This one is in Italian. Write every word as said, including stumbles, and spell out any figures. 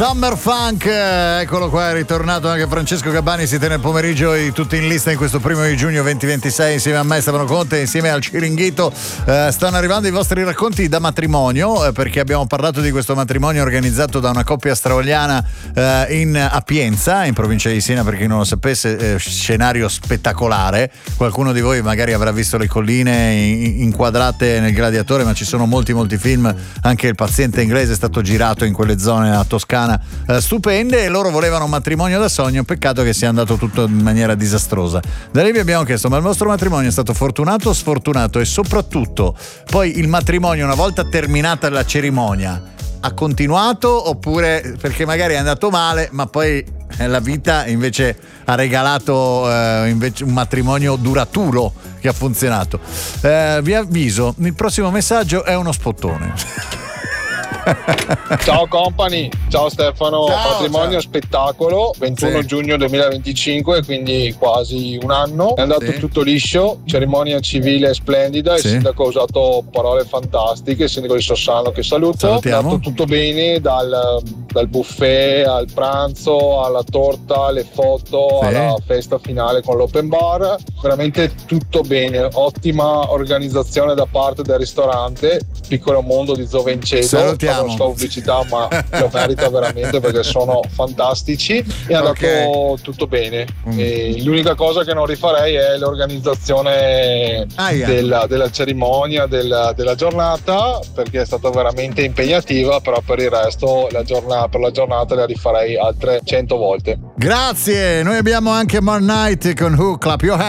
Summer Funk, eccolo qua, è ritornato anche Francesco Gabbani. Siete nel pomeriggio tutti in lista in questo primo di giugno duemilaventisei insieme a me, Stefano Conte, insieme al Ciringhito. Eh, stanno arrivando i vostri racconti da matrimonio, eh, perché abbiamo parlato di questo matrimonio organizzato da una coppia australiana eh, in Appienza, in provincia di Siena, per chi non lo sapesse. Eh, scenario spettacolare. Qualcuno di voi magari avrà visto le colline in- inquadrate nel Gladiatore, ma ci sono molti molti film. Anche Il paziente inglese è stato girato in quelle zone, la Toscana, Uh, stupende, e loro volevano un matrimonio da sogno. Peccato che sia andato tutto in maniera disastrosa. Da lì vi abbiamo chiesto: ma il vostro matrimonio è stato fortunato o sfortunato? E soprattutto, poi il matrimonio, una volta terminata la cerimonia, ha continuato, oppure perché magari è andato male, ma poi la vita invece ha regalato uh, invece un matrimonio duraturo che ha funzionato? Uh, vi avviso, il prossimo messaggio è uno spottone. Ciao company, ciao Stefano. Ciao, matrimonio ciao. Spettacolo, ventuno Sì. giugno duemilaventicinque, quindi quasi un anno. È andato Sì. tutto liscio, cerimonia civile splendida. Sì. Il sindaco ha usato parole fantastiche, il sindaco di Sossano, che saluto. Salutiamo. È andato tutto bene, dal, dal buffet al pranzo, alla torta, alle foto, Sì. alla festa finale con l'open bar. Veramente tutto bene, ottima organizzazione da parte del ristorante Piccolo Mondo di Zovenceto. Salutiamo. Non so pubblicità, ma lo merita veramente perché sono fantastici. È andato Ok. tutto bene. Mm. E l'unica cosa che non rifarei è l'organizzazione Aia. della, della cerimonia, della, della giornata, perché è stata veramente impegnativa, però per il resto la giornata, per la giornata la rifarei altre cento volte. Grazie, noi abbiamo anche More Night con Who, Clap Your Hands.